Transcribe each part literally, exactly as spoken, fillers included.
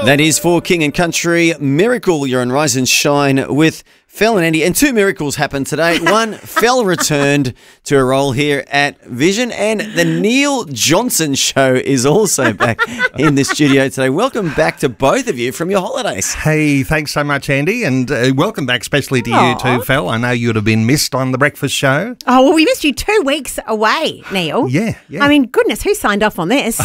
That is for King and Country. Miracle, you're on Rise and Shine with Fel and Andy. And two miracles happened today. One, Fel returned to a role here at Vision, and the Neil Johnson Show is also back in the studio today. Welcome back to both of you from your holidays. Hey, thanks so much, Andy, and uh, welcome back especially to Aww. you too, Fel. I know you'd have been missed on The Breakfast Show. Oh, well, we missed you two weeks away, Neil. Yeah, yeah. I mean, goodness, who signed off on this?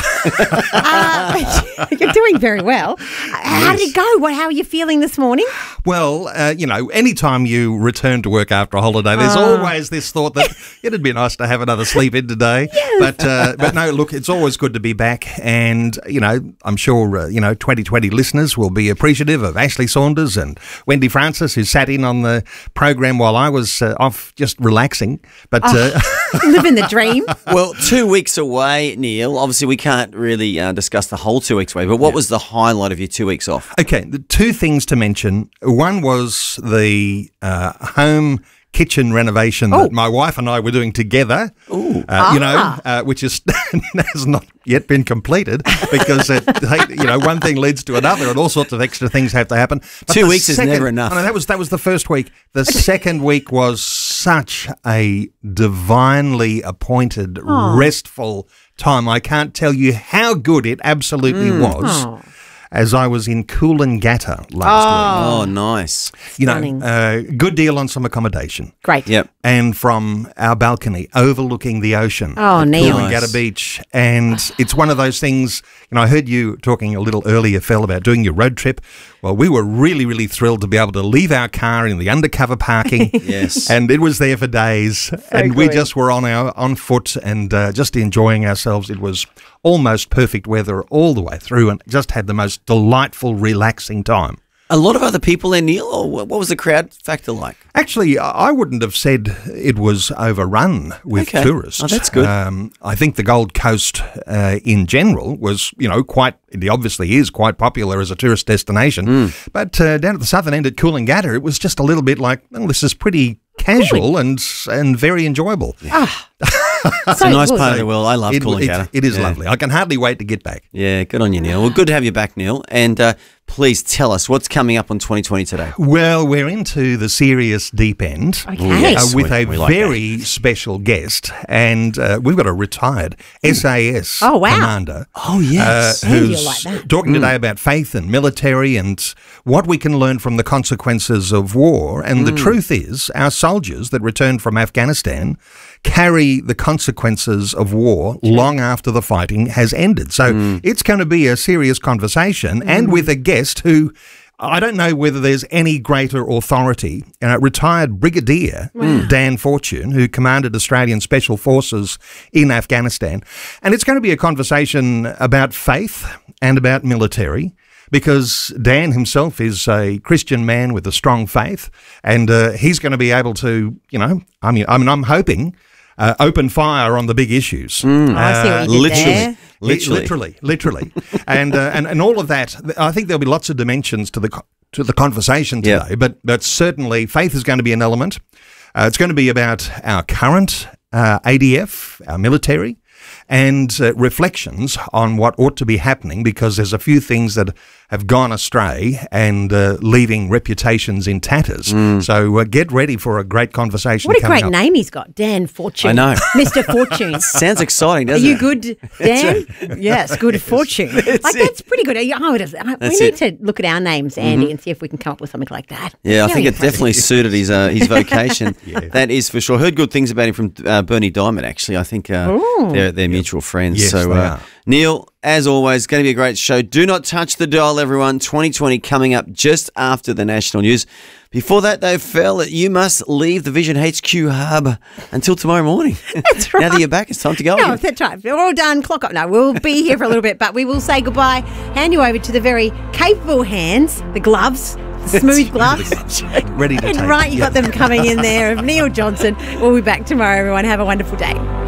uh, you're doing very well. How did it go? What, how are you feeling this morning? Well, uh, you know, anytime you return to work after a holiday, there's Oh. always this thought that it'd be nice to have another sleep in today. Yes. But uh, but no, look, it's always good to be back, and you know, I'm sure uh, you know, twenty twenty listeners will be appreciative of Ashley Saunders and Wendy Francis, who sat in on the program while I was uh, off just relaxing. But Oh. uh, Living the dream. Well, two weeks away, Neil. Obviously, we can't really uh, discuss the whole two weeks away, but what was the highlight of your two weeks off? okay, the two things to mention. One was the uh, home kitchen renovation Oh. that my wife and I were doing together. Ooh. Uh, you know, Ah. uh, which is has not yet been completed because it, you know, one thing leads to another, and all sorts of extra things have to happen. But Two the weeks is never enough. Oh, no, that was that was the first week. The second week was such a divinely appointed, Oh. restful time. I can't tell you how good it absolutely was. Oh. As I was in Coolangatta last Oh, nice. week. You stunning. know, uh, good deal on some accommodation. Great. Yep. And from our balcony overlooking the ocean. Oh, at Neil. Coolangatta Nice. Beach. And it's one of those things, you know, I heard you talking a little earlier, Fel, about doing your road trip. Well, we were really, really thrilled to be able to leave our car in the undercover parking. Yes. And it was there for days. and we good. just were on our on foot and uh, just enjoying ourselves. It was almost perfect weather all the way through and just had the most delightful, relaxing time. A lot of other people there, Neil, or what what was the crowd factor like? Actually, I wouldn't have said it was overrun with Okay. tourists. Oh, that's good. Um, I think the Gold Coast uh, in general was, you know, quite, it obviously is quite popular as a tourist destination. Mm. But uh, down at the southern end at Coolangatta, it was just a little bit like, well, this is pretty casual and and very enjoyable. It's a nice part of the world. I love It, Coolangatta. it, it is Yeah. lovely. I can hardly wait to get back. Yeah, good on you, Neil. Well, good to have you back, Neil. And uh, please tell us what's coming up on twenty twenty today. Well, we're into the serious deep end. Okay. Ooh, yes. Uh, with We- a we like very special guest, and uh, we've got a retired S A S Oh, wow. commander. Oh, yes. uh, Andy will who's like that. talking today about faith and military and what we can learn from the consequences of war. And the truth is, our soldiers that returned from Afghanistan carry the consequences of war long after the fighting has ended. So it's going to be a serious conversation, and with a guest who, I don't know whether there's any greater authority. Uh, retired Brigadier Dan Fortune, who commanded Australian Special Forces in Afghanistan. And it's going to be a conversation about faith and about military, because Dan himself is a Christian man with a strong faith, and uh, he's going to be able to, you know, I mean, I mean, I'm hoping, uh, open fire on the big issues. Oh, I see what you did literally. there. Literally. Literally, literally, and uh, and and all of that. I think there'll be lots of dimensions to the co- to the conversation today. Yeah. But but certainly, faith is going to be an element. Uh, it's going to be about our current uh, A D F, our military, and uh, reflections on what ought to be happening, because there's a few things that have gone astray and uh, leaving reputations in tatters. So uh, get ready for a great conversation. What a coming great up. name he's got, Dan Fortune. I know. Mister Fortune. Sounds exciting, Are doesn't you it? good, Dan? Yes, good fortune. like it. that's pretty good. I would have, I, we That's need it. to look at our names, Andy, and see if we can come up with something like that. Yeah, I Very think it impressive. definitely suited his uh, his vocation. That is for sure. Heard good things about him from uh, Bernie Diamond, actually. I think uh, they're, they're mutual friends. Yes, so, they uh, are. Neil, as always, going to be a great show. Do not touch the dial, everyone. twenty twenty coming up just after the national news. Before that, though, Fel, you must leave the Vision H Q hub until tomorrow morning. That's right. Now that you're back, it's time to go. No, again. that's right. We're all done. Clock up. No, we'll be here for a little bit, but we will say goodbye. Hand you over to the very capable hands, the gloves, the smooth gloves. Ready to And take right, it. you Yeah. got them coming in there of Neil Johnson. We'll be back tomorrow, everyone. Have a wonderful day.